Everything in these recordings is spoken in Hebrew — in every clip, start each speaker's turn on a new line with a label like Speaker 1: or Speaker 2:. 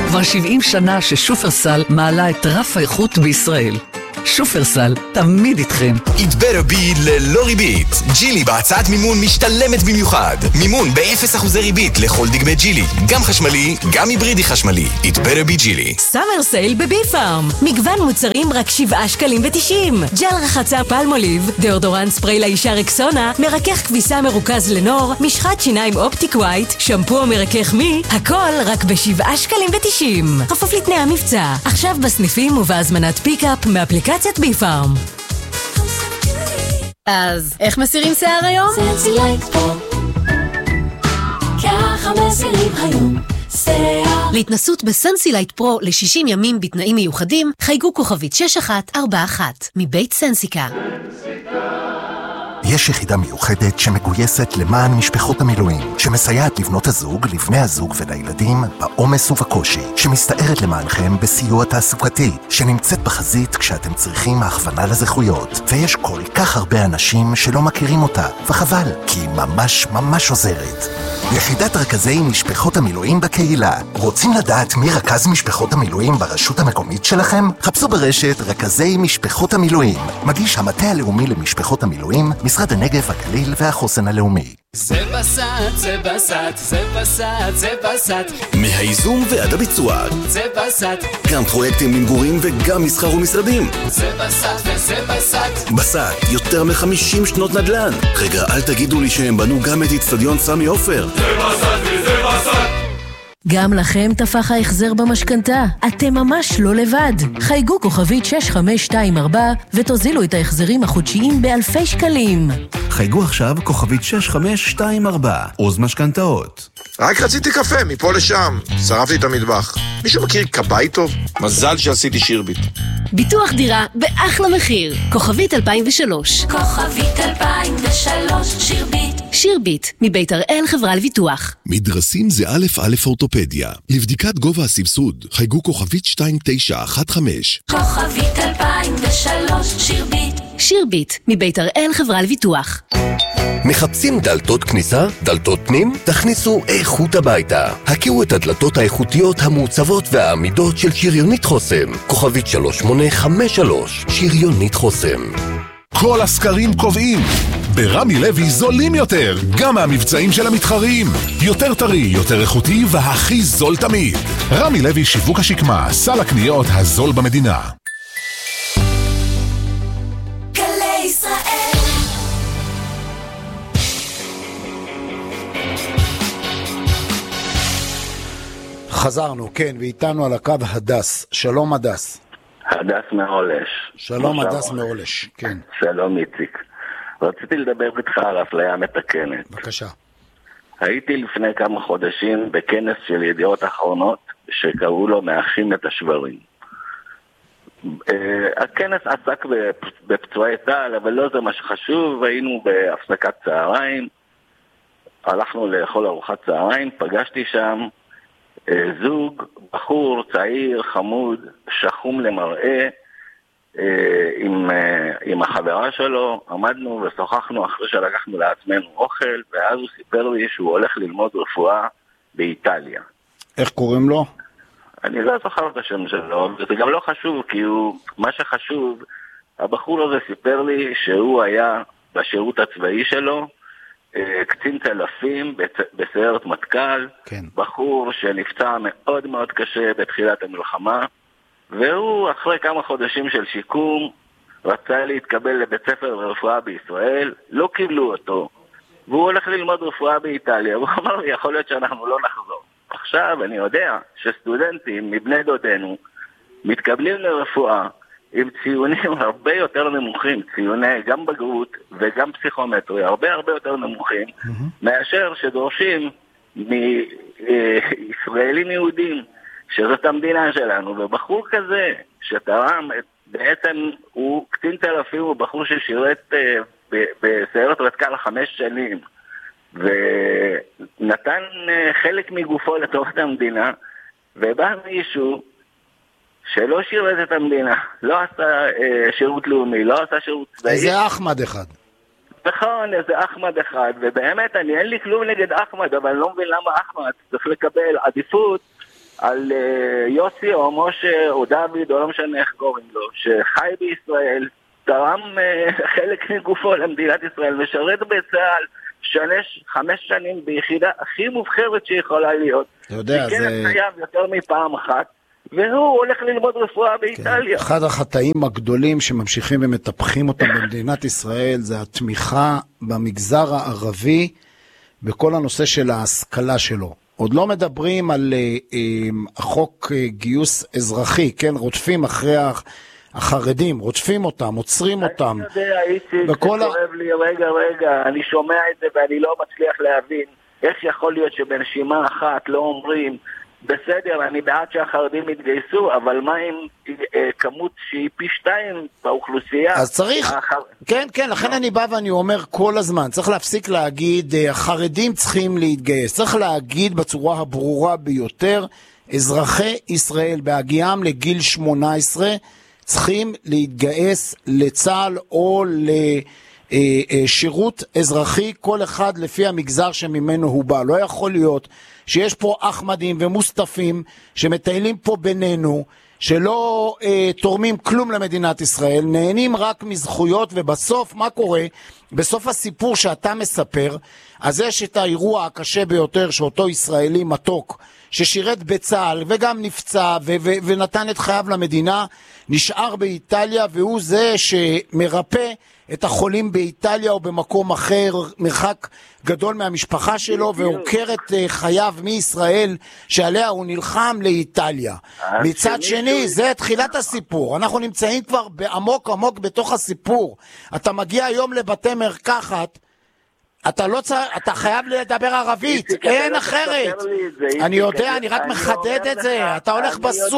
Speaker 1: כבר 70 שנה ששופרסל מעלה את רף האיכות בישראל. שופרסל, תמיד איתכם.
Speaker 2: It better be ללא ריבית. ג'ילי בהצעת מימון משתלמת במיוחד. מימון ב-0% ריבית לכל דגמי ג'ילי. גם חשמלי, גם היברידי חשמלי. It better be ג'ילי.
Speaker 3: סאמר סייל בבי פארם. מגוון מוצרים רק 7.90 שקלים. ג'ל רחצה פלמוליב, דאודורנט ספרי לאישה רקסונה, מרכך כביסה מרוכז לנור, משחת שיניים אופטיק ווייט, שמפו מרכך מי, הכל רק ב7.90 שקלים. כפוף לתנאי המבצע. עכשיו בסניפים ובהזמנת פיקאפ מאפליקציית בי פארם. אז איך מסירים שיער היום?
Speaker 4: סנסילייט פרו, ככה מסירים היום שיער.
Speaker 3: להתנסות בסנסילייט פרו ל-60 ימים בתנאים מיוחדים, חייגו כוכבית 6141 מבית סנסיקה.
Speaker 5: יש יחידה מיוחדת שמגויסת למען משפחות המילואים, שמסייעת לבנות הזוג, לבני הזוג ולילדים בעומס ובקושי, שמסתערת למענכם בסיוע תעסוקתי, שנמצאת בחזית כשאתם צריכים הכוונה לזכויות. ויש כל כך הרבה אנשים שלא מכירים אותה, וחבל, כי היא ממש ממש עוזרת. יחידת רכזי משפחות המילואים בקהילה. רוצים לדעת מי רכז משפחות המילואים ברשות המקומית שלכם? חפשו ברשת רכזי משפחות המילואים. מגיש המטה הלאומי למשפחות המילואים, משרד הנגב, הגליל והחוסן הלאומי.
Speaker 6: זה בסט, זה בסט, זה בסט, זה בסט.
Speaker 2: מהייזום ועד הביצוע.
Speaker 6: זה בסט.
Speaker 2: גם פרויקטים למגורים וגם מסחר ומשרדים.
Speaker 6: זה בסט וזה בסט.
Speaker 2: בסט, יותר מ-50 שנות נדל"ן. רגע, אל תגידו לי שהם בנו גם את אצטדיון סמי עופר.
Speaker 6: זה בסט וזה בסט.
Speaker 3: גם לכם תפח ההחזר במשכנתה. אתם ממש לא לבד. חייגו כוכבית 6524 ותוזילו את ההחזרים החודשיים באלפי שקלים.
Speaker 7: חייגו עכשיו כוכבית 6524, עוז משכנתאות.
Speaker 8: רק רציתי קפה, מפה לשם. שרפתי את המטבח. מישהו מכיר קבאי טוב? מזל שעשיתי שירביט.
Speaker 3: ביטוח דירה באחלה מחיר. כוכבית 2003.
Speaker 4: כוכבית 2003 שירביט.
Speaker 3: שירביט, מבית הראל חברה לביטוח.
Speaker 9: מדרסים זה א' אורתופדיה. לבדיקת גובה הסבסוד, חייגו כוכבית 2915.
Speaker 4: כוכבית 2003 שירביט.
Speaker 3: שירביט, מבית הראל חברה לביטוח.
Speaker 10: מחפשים דלתות כניסה? דלתות פנים? תכניסו איכות הביתה. הכירו את הדלתות האיכותיות המעוצבות והעמידות של שריונית חוסם. כוכבית 3853. שריונית חוסם.
Speaker 11: כל הסקרים קובעים. ברמי לוי זולים יותר, גם מהמבצעים של המתחרים. יותר טרי, יותר איכותי והכי זול תמיד. רמי לוי שיווק השקמה, סל הקניות הזול במדינה.
Speaker 4: גלי ישראל.
Speaker 12: חזרנו, כן, ואיתנו על הקו הדס. שלום הדס.
Speaker 13: הדס מעולש.
Speaker 12: שלום הדס מעולש, כן.
Speaker 13: שלום איציק. רציתי לדבר איתך על אפליה מתקנת.
Speaker 12: בבקשה.
Speaker 13: הייתי לפני כמה חודשים בכנס של ידיעות אחרונות שקראו לו מאחים את השברים. הכנס עסק בפצועי צה"ל, אבל לא זה מה שחשוב. היינו בהפסקת צהריים, הלכנו לאכול ארוחת צהריים, פגשתי שם זוג, בחור צעיר, חמוד, שחום למראה, עם החברה שלו. עמדנו ושוחחנו אחרי שלקחנו לעצמנו אוכל, ואז הוא סיפר לי שהוא הולך ללמוד רפואה באיטליה.
Speaker 12: איך קוראים לו?
Speaker 13: אני לא זוכר את השם שלו, וזה גם לא חשוב, כי מה שחשוב, הבחור הזה סיפר לי שהוא היה בשירות הצבאי שלו, קצין צלפים בסיירת מטכ"ל,
Speaker 12: כן.
Speaker 13: בחור שנפצע מאוד מאוד קשה בתחילת המלחמה, והוא אחרי כמה חודשים של שיקום רצה להתקבל לבית ספר לרפואה בישראל, לא קיבלו אותו, והוא הולך ללמוד רפואה באיטליה. הוא אמר לי, יכול להיות שאנחנו לא נחזור. עכשיו אני יודע שסטודנטים מבני דודנו מתקבלים לרפואה עם ציונים הרבה יותר נמוכים, ציוני גם בגרות וגם פסיכומטרי, הרבה יותר נמוכים, מאשר שדורשים מישראלים יהודים, שזאת המדינה שלנו. ובחור כזה שתרם, בעצם הוא קצין צלפים, הוא בחור ששירת בסיירת מטכ"ל 5 שנים, ונתן חלק מגופו לטובת המדינה, ובא מישהו שלא שירת את המדינה, לא עשה שירות לאומי, לא עשה שירות צבאי.
Speaker 12: איזה אחמד אחד.
Speaker 13: נכון, איזה אחמד אחד, ובאמת אין לי כלום נגד אחמד, אבל אני לא מבין למה אחמד צריך לקבל עדיפות על יוסי או משה או דוד או לא משנה איך קוראים לו, שחי בישראל, תרם חלק מגופו למדינת ישראל, משרת בצה"ל, 5 שנים ביחידה הכי מובחרת שיכולה להיות.
Speaker 12: אתה יודע,
Speaker 13: זה... חייב יותר מפעם אחת, והוא הולך ללמוד רפואה באיטליה.
Speaker 12: אחד החטאים הגדולים שממשיכים ומטפחים אותם במדינת ישראל, זה התמיכה במגזר הערבי, בכל הנושא של ההשכלה שלו. עוד לא מדברים על החוק גיוס אזרחי, כן? רודפים אחרי החרדים, רודפים אותם, עוצרים אותם.
Speaker 13: אני יודע, איציק, זה כואב לי, רגע, אני שומע את זה ואני לא מצליח להבין איך יכול להיות שבנשימה אחת לא אומרים, בסדר, אני בעד שהחרדים יתגייסו, אבל מה עם כמות שהיא פי 2 באוכלוסייה?
Speaker 12: אז צריך, כן, לכן אני בא ואני אומר כל הזמן, צריך להפסיק להגיד, החרדים צריכים להתגייס, צריך להגיד בצורה הברורה ביותר, אזרחי ישראל בהגיעם לגיל 18, צריכים להתגייס לצה"ל או לשירות אזרחי, כל אחד לפי המגזר שממנו הוא בא. לא יכול להיות שיש פה אחמדים ומוסטפים שמטיילים פה בינינו, שלא תורמים כלום למדינת ישראל, נהנים רק מזכויות, ובסוף מה קורה? בסוף הסיפור שאתה מספר, אז יש את האירוע הקשה ביותר שאותו ישראלי מתוק, ששירת בצה"ל וגם נפצע ונתן את חייו למדינה, נשאר באיטליה, והוא זה שמרפא את החולים באיטליה או במקום אחר, מרחק גדול מהמשפחה שלו, ועוקר את חייו מישראל שעליה הוא נלחם לאיטליה. מצד שני, זה תחילת הסיפור. אנחנו נמצאים כבר בעמוק בתוך הסיפור. אתה מגיע היום לבתי מרקחת, אתה חייב לדבר ערבית, אין אחרת. אני יודע, אני רק מחדד את זה. אתה הולך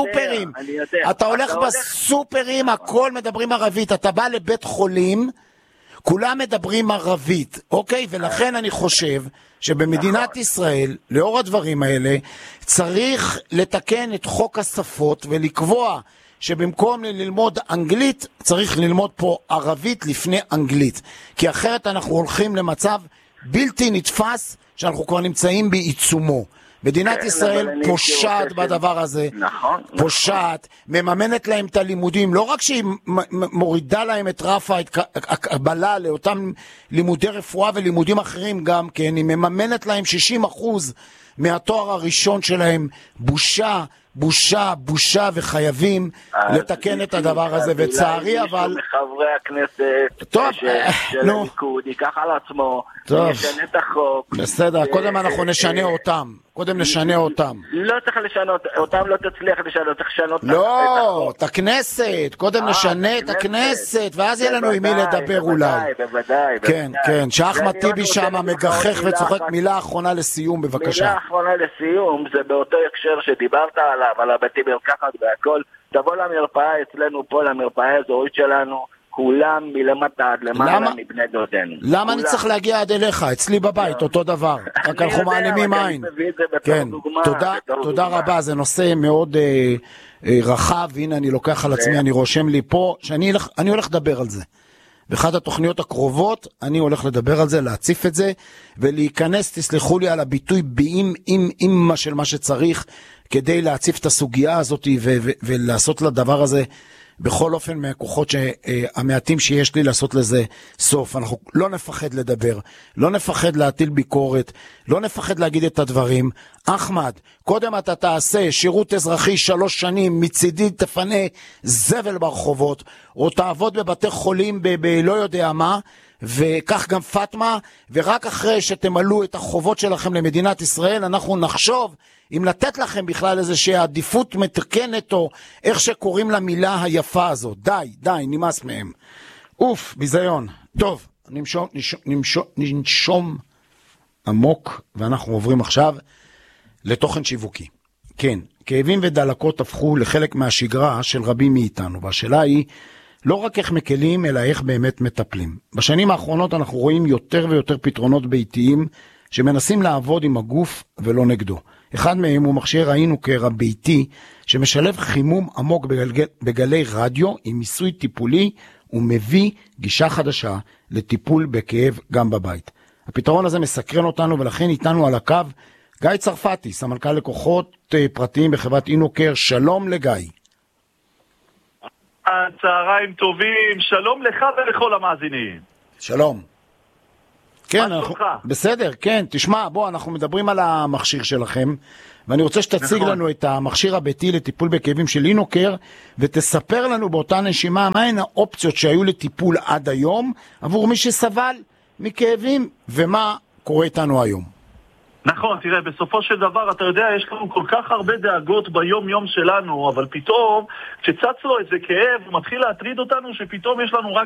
Speaker 12: בסופרים, הכל מדברים ערבית. אתה בא לבית חולים, כולם מדברים ערבית, אוקיי? ולכן אני חושב שבמדינת ישראל, לאור הדברים האלה, צריך לתקן את חוק השפות ולקבוע שבמקום ללמוד אנגלית, צריך ללמוד פה ערבית לפני אנגלית. כי אחרת אנחנו הולכים למצב בלתי נתפס, שאנחנו כבר נמצאים בעיצומו. מדינת ישראל פושעת בדבר הזה, פושעת, מממנת להם את הלימודים, לא רק שהיא מורידה להם את רף הקבלה לאותם לימודי רפואה ולימודים אחרים גם כן, היא מממנת להם 60% מהתואר הראשון שלהם. בושה, וחייבים לתקן את הדבר הזה, וצערי אבל...
Speaker 13: מחברי הכנסת של הליכוד ייקח על עצמו, ישנה את החוק.
Speaker 12: בסדר, קודם אנחנו נשנה אותם. לא
Speaker 13: צריך לשנות, אותם לא תצליח לשנות, צריך לשנות
Speaker 12: לא, את הכנסת, קודם נשנה את הכנסת, ואז יהיה לנו עם מי לדבר אולי.
Speaker 13: בוודאי.
Speaker 12: כן, שאחמד טיבי שם מגחך וצוחק. מילה אחרונה לסיום, בבקשה.
Speaker 13: מילה אחרונה לסיום, זה באותו הקשר שדיברת עליו, על הבתי מרקחת והכל, תבוא למרפאה אצלנו פה, למרפאה האזורית שלנו, כולם מלמטה עד למעלה מבני דודנו.
Speaker 12: למה אני צריך להגיע עד אליך? אצלי בבית, אותו דבר. רק אנחנו מעלימים עין. כן, תודה רבה, זה נושא מאוד רחב, והנה אני לוקח על עצמי, אני רושם לי פה, שאני הולך לדבר על זה. באחת התוכניות הקרובות, אני הולך לדבר על זה, להציף את זה, ולהיכנס, תסלחו לי על הביטוי, עם מה שצריך, כדי להציף את הסוגיה הזאת, ולעשות לדבר הזה, בכל אופן מהכוחות המעטים שיש לי לעשות לזה סוף. אנחנו לא נפחד לדבר, לא נפחד להטיל ביקורת, לא נפחד להגיד את הדברים. אחמד, קודם אתה תעשה שירות אזרחי 3 שנים, מצידי תפנה זבל ברחובות, או תעבוד בבתי חולים לא יודע מה, וכך גם פאטמה, ורק אחרי שתמלאו את החובות שלכם למדינת ישראל, אנחנו נחשוב אם לתת לכם בכלל איזושהי עדיפות מתקנת, או איך שקוראים למילה היפה הזאת. די, נמאס מהם. ביזיון. טוב, ננשום עמוק, ואנחנו עוברים עכשיו לתוכן שיווקי. כן, כאבים ודלקות הפכו לחלק מהשגרה של רבים מאיתנו, והשאלה היא לא רק איך מקלים, אלא איך באמת מטפלים. בשנים האחרונות אנחנו רואים יותר ויותר פתרונות ביתיים, שמנסים לעבוד עם הגוף ולא נגדו. אחד מהם הוא מכשיר ראינו קרע ביתי, שמשלב חימום עמוק בגלי רדיו עם מיסוי טיפולי, ומביא גישה חדשה לטיפול בכאב גם בבית. הפתרון הזה מסקרן אותנו, ולכן איתנו על הקו גיא צרפתי, סמנכ"ל לקוחות פרטיים בחברת אינוקר, שלום לגיא.
Speaker 14: צהריים טובים, שלום לך ולכל המאזינים.
Speaker 12: שלום. כן, אנחנו, בסדר, כן, תשמע, בוא, אנחנו מדברים על המכשיר שלכם, ואני רוצה שתציג לנו את המכשיר הביתי לטיפול בכאבים של אינוקר, ותספר לנו באותה נשימה מהן האופציות שהיו לטיפול עד היום, עבור מי שסבל מכאבים, ומה קורה איתנו היום.
Speaker 14: נכון, תראה, בסופו של דבר, אתה יודע, יש לנו כל כך הרבה דאגות ביום-יום שלנו, אבל פתאום, כשצץ לו איזה כאב, הוא מתחיל להטריד אותנו, שפתאום יש לנו רק